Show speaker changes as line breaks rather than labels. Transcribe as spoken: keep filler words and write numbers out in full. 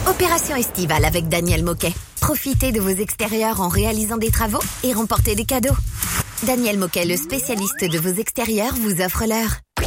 Opération estivale avec Daniel Moquet. Profitez de vos extérieurs en réalisant des travaux et remportez des cadeaux. Daniel Moquet, le spécialiste de vos extérieurs, vous offre l'heure.